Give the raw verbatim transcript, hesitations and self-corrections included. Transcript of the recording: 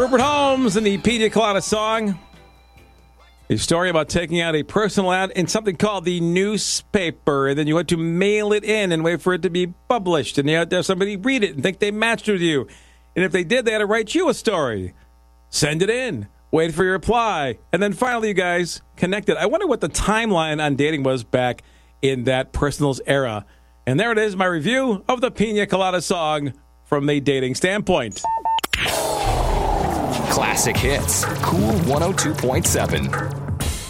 Rupert Holmes and the Pina Colada song. A story about taking out a personal ad in something called the newspaper, and then you had to mail it in and wait for it to be published, and you had to have somebody read it and think they matched with you. And if they did, they had to write you a story. Send it in, wait for your reply, and then finally you guys connected. I wonder what the timeline on dating was back in that personals era. And there it is, my review of the Pina Colada song from a dating standpoint. Classic hits. Cool one oh two point seven.